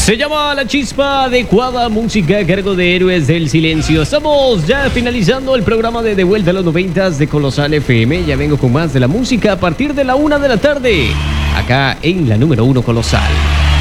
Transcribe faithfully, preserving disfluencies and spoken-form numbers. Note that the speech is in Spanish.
Se llama La Chispa Adecuada, música a cargo de Héroes del Silencio. Estamos ya finalizando el programa de De Vuelta a los Noventas de Colosal F M. Ya vengo con más de la música a partir de la una de la tarde, acá en la número uno Colosal.